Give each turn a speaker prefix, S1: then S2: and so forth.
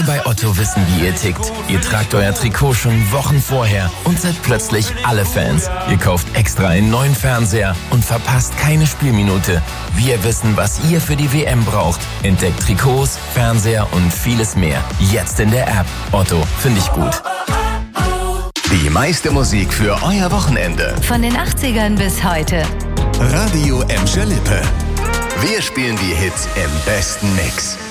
S1: bei Otto wissen, wie ihr tickt. Ihr tragt euer Trikot schon Wochen vorher und seid plötzlich alle Fans. Ihr kauft extra einen neuen Fernseher und verpasst keine Spielminute. Wir wissen, was ihr für die WM braucht. Entdeckt Trikots, Fernseher und vieles mehr. Jetzt in der App. Otto, finde ich gut.
S2: Die meiste Musik für euer Wochenende.
S3: Von den 80ern bis heute.
S2: Radio Emscher Lippe. Wir spielen die Hits im besten Mix.